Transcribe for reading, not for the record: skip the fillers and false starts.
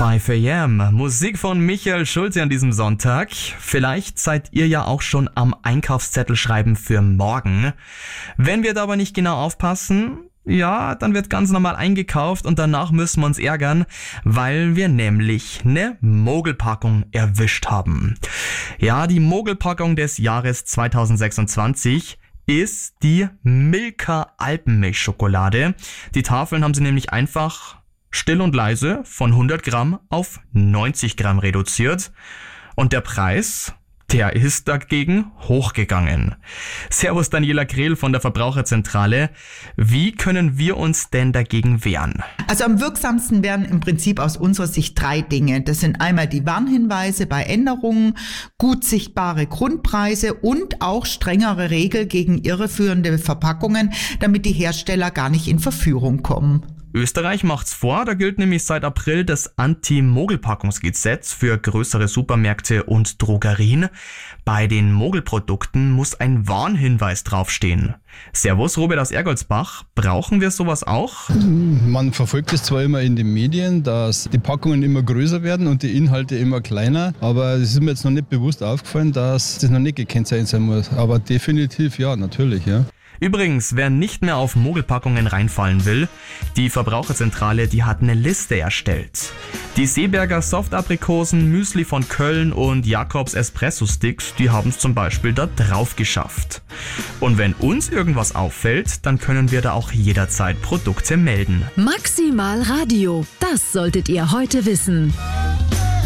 5 AM, Musik von Michael Schulze an diesem Sonntag. Vielleicht seid ihr ja auch schon am Einkaufszettel schreiben für morgen. Wenn wir da aber nicht genau aufpassen, ja, dann wird ganz normal eingekauft und danach müssen wir uns ärgern, weil wir nämlich eine Mogelpackung erwischt haben. Ja, die Mogelpackung des Jahres 2026 ist die Milka Alpenmilchschokolade. Die Tafeln haben sie nämlich einfach still und leise von 100 Gramm auf 90 Gramm reduziert. Und der Preis, der ist dagegen hochgegangen. Servus Daniela Grehl von der Verbraucherzentrale. Wie können wir uns denn dagegen wehren? Also am wirksamsten wären im Prinzip aus unserer Sicht 3 Dinge. Das sind einmal die Warnhinweise bei Änderungen, gut sichtbare Grundpreise und auch strengere Regeln gegen irreführende Verpackungen, damit die Hersteller gar nicht in Verführung kommen. Österreich macht's vor, da gilt nämlich seit April das Anti-Mogelpackungsgesetz für größere Supermärkte und Drogerien. Bei den Mogelprodukten muss ein Warnhinweis draufstehen. Servus, Robert aus Ergoldsbach. Brauchen wir sowas auch? Man verfolgt es zwar immer in den Medien, dass die Packungen immer größer werden und die Inhalte immer kleiner, aber es ist mir jetzt noch nicht bewusst aufgefallen, dass das noch nicht gekennzeichnet sein muss. Aber definitiv ja, natürlich, ja. Übrigens, wer nicht mehr auf Mogelpackungen reinfallen will, die Verbraucherzentrale, die hat eine Liste erstellt. Die Seeberger Softaprikosen, Müsli von Köln und Jakobs Espresso Sticks, die haben es zum Beispiel da drauf geschafft. Und wenn uns irgendwas auffällt, dann können wir da auch jederzeit Produkte melden. Maximal Radio, das solltet ihr heute wissen.